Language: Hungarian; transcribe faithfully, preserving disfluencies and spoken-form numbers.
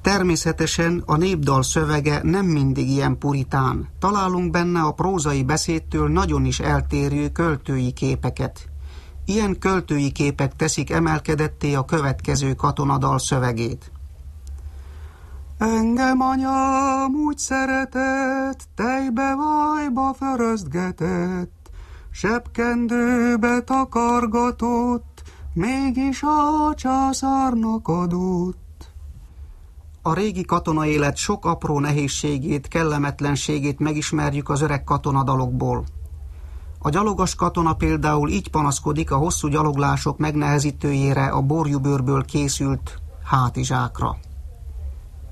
Természetesen a népdal szövege nem mindig ilyen puritán. Találunk benne a prózai beszédtől nagyon is eltérő költői képeket. Ilyen költői képek teszik emelkedetté a következő katonadal szövegét. Engem anyám úgy szeretett, tejbe vajba föröztgetett, zsebkendőbe takargatott, mégis a császárnak adott. A régi katonaélet sok apró nehézségét, kellemetlenségét megismerjük az öreg katonadalokból. A gyalogos katona például így panaszkodik a hosszú gyaloglások megnehezítőjére a borjubőrből készült hátizsákra.